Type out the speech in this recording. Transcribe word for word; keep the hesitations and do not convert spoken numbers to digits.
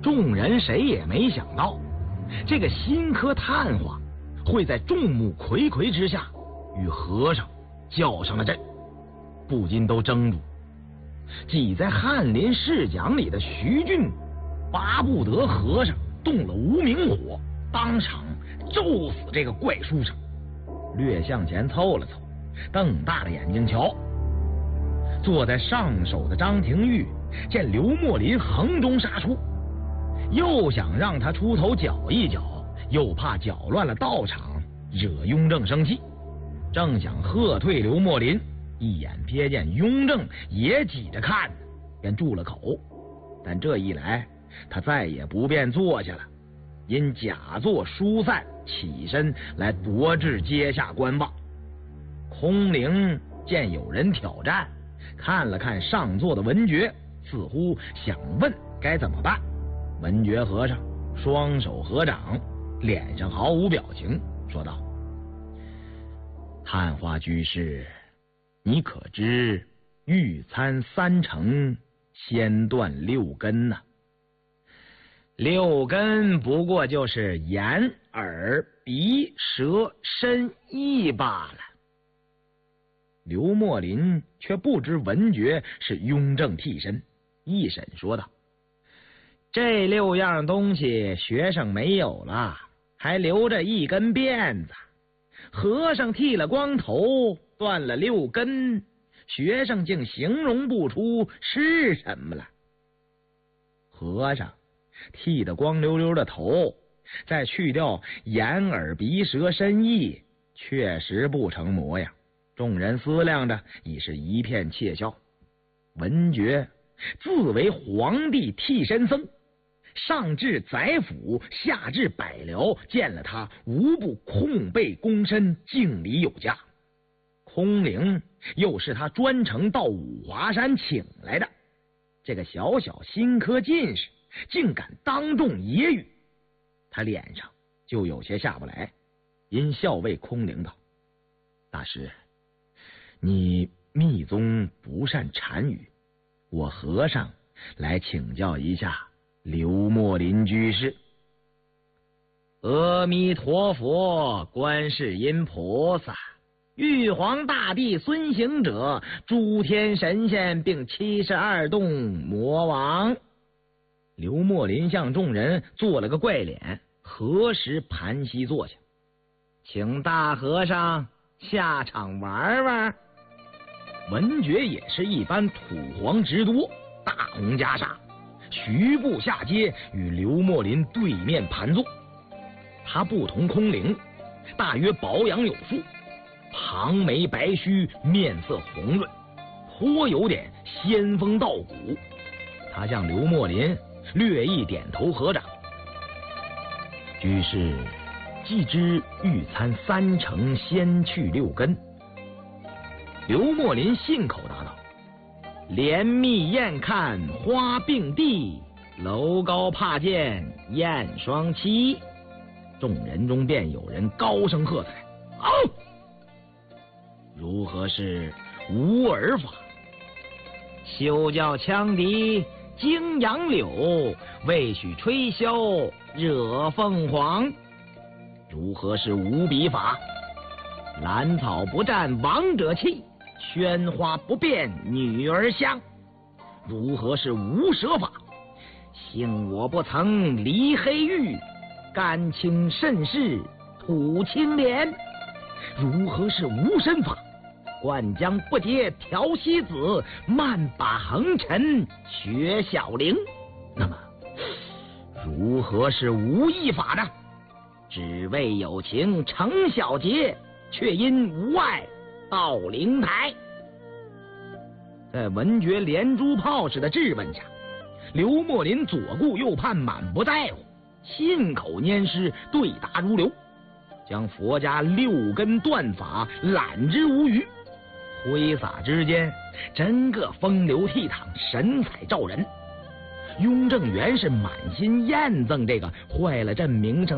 众人谁也没想到，这个新科探花会在众目睽睽之下与和尚较上了阵，不禁都怔住。挤在翰林侍讲里的徐俊巴不得和尚动了无名火，当场咒死这个怪书生，略向前凑了凑，瞪大了眼睛瞧。坐在上首的张廷玉见刘墨林横中杀出，又想让他出头搅一搅，又怕搅乱了道场，惹雍正生气，正想喝退刘墨林，一眼瞥见雍正也挤着看，便住了口。但这一来，他再也不便坐下了，因假作疏散，起身来夺至阶下观望。空灵见有人挑战，看了看上座的文觉，似乎想问该怎么办。文觉和尚双手合掌，脸上毫无表情，说道：探花居士，你可知欲参三成，先断六根呐、啊？六根不过就是眼、耳、鼻、舌、身、意罢了。刘墨林却不知文觉是雍正替身，一审说道：这六样东西学生没有了，还留着一根辫子。和尚剃了光头，断了六根，学生竟形容不出是什么了。和尚剃得光溜溜的头，再去掉眼耳鼻舌身意，确实不成模样。众人思量着，已是一片窃笑。文觉自为皇帝替身僧，上至宰辅，下至百僚，见了他无不空背躬身，敬礼有加。空灵又是他专程到五华山请来的，这个小小新科进士竟敢当众揶揄，他脸上就有些下不来，因笑谓空灵道：大师，你密宗不善禅语，我和尚来请教一下刘墨林居士。阿弥陀佛，观世音菩萨，玉皇大帝孙行者，诸天神仙并七十二洞魔王。刘墨林向众人做了个怪脸，何时盘膝坐下，请大和尚下场玩玩。文觉也是一般土皇直多，大红袈裟，徐步下阶，与刘墨林对面盘坐。他不同空灵，大约保养有术，庞眉白须，面色红润，颇有点仙风道骨。他向刘墨林略一点头合掌：居士既知欲参三成，先去六根。刘墨林信口答道：帘密燕看花并蒂，楼高帕见燕双栖。众人中便有人高声喝彩：好！如何是无耳法？休教羌笛惊杨柳，未许吹箫惹凤凰。如何是无笔法？兰草不占王者气，喧哗不变女儿香。如何是无舌法？幸我不曾离黑玉，甘清甚是吐青莲。如何是无身法？灌浆不竭调西子，慢把横尘学小玲。那么如何是无意法呢？只为有情成小节，却因无爱到灵台。在文觉连珠炮似的质问下，刘墨林左顾右盼，满不在乎，信口拈诗，对答如流，将佛家六根断法揽之无余，挥洒之间，真个风流倜傥，神采照人。雍正原是满心厌憎这个坏了朕名声